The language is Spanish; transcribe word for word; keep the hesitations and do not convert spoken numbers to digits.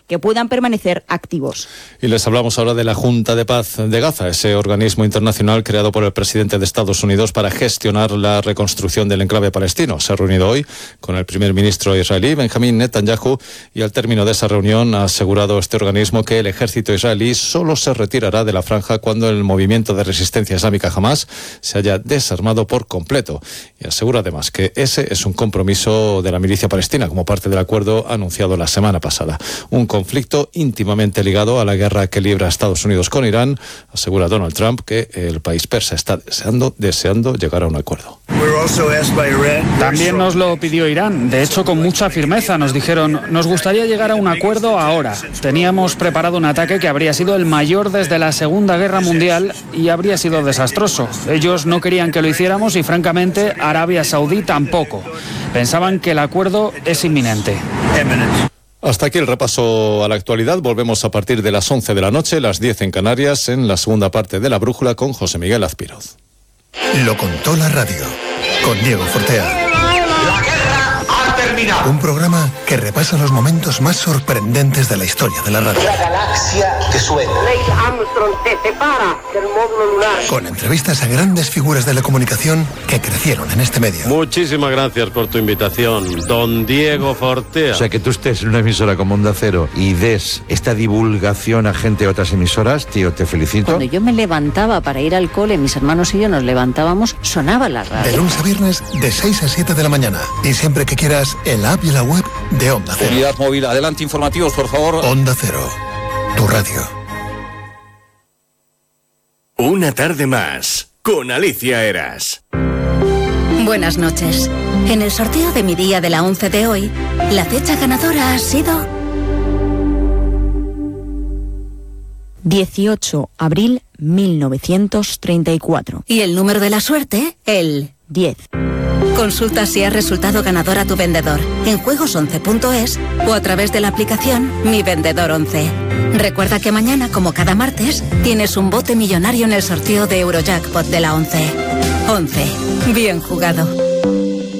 que puedan permanecer activos. Y les hablamos ahora de la Junta de Paz de Gaza, ese organismo internacional creado por el presidente de Estados Unidos para gestionar la reconstrucción del enclave palestino. Se ha reunido hoy con el primer ministro israelí, Benjamín Netanyahu, y al término de esa reunión ha asegurado este organismo que el ejército israelí solo se retirará de la franja cuando el movimiento de resistencia islámica Hamas se haya desarmado por completo. Y asegura además que ese es un compromiso de la milicia palestina como parte del acuerdo anunciado la semana pasada. Un conflicto íntimamente ligado a la guerra que libra Estados Unidos con Irán. Asegura Donald Trump que el país persa está deseando, deseando llegar a un acuerdo. También nos lo pidió Irán. De hecho, con mucha firmeza nos dijeron, nos gustaría llegar a un acuerdo ahora. Teníamos preparado un ataque que habría sido el mayor desde la Segunda Guerra Mundial y habría sido desastroso. Ellos no querían que lo hiciéramos y, francamente, Arabia Saudí tampoco. Pensaban que el acuerdo es inminente. Hasta aquí el repaso a la actualidad. Volvemos a partir de las once de la noche, las diez en Canarias, en la segunda parte de La Brújula con José Miguel Azpiroz. Lo contó la radio, con Diego Fortea. La guerra ha terminado. Un programa que repasa los momentos más sorprendentes de la historia de la radio. La galaxia que suena. Neil Armstrong se separa del módulo lunar. Con entrevistas a grandes figuras de la comunicación que crecieron en este medio. Muchísimas gracias por tu invitación, don Diego Fortea. O sea, que tú estés en una emisora como Onda Cero y des esta divulgación a gente de otras emisoras, tío, te felicito. Cuando yo me levantaba para ir al cole, mis hermanos y yo nos levantábamos, sonaba la radio. De lunes a viernes, de seis a siete de la mañana. Y siempre que quieras, en la app y la web de Onda Cero. Unidad móvil, adelante, informativos, por favor. Onda Cero, tu radio. Una tarde más, con Alicia Eras. Buenas noches. En el sorteo de mi día de la once de hoy, la fecha ganadora ha sido... dieciocho de abril de mil novecientos treinta y cuatro. Y el número de la suerte, el diez. Consulta si has resultado ganador a tu vendedor en juegos once punto es o a través de la aplicación Mi Vendedor once. Recuerda que mañana, como cada martes, tienes un bote millonario en el sorteo de Eurojackpot de la once. once. Bien jugado.